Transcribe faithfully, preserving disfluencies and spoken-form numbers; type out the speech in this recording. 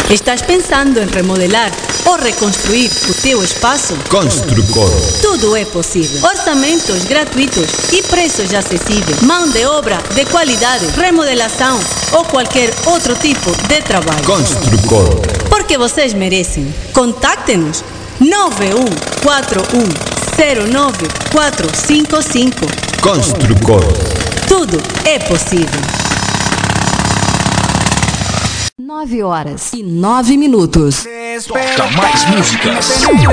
Estás pensando em remodelar ou reconstruir o teu espaço? Construcor. Tudo é possível. Orçamentos gratuitos e preços acessíveis. Mão de obra de qualidade, remodelação ou qualquer outro tipo de trabalho. Construcor. Porque vocês merecem. Contacte-nos nove um quatro um zero nove quatro cinco cinco. Construcor. Tudo é possível. Nove horas e nove minutos. Toca mais músicas.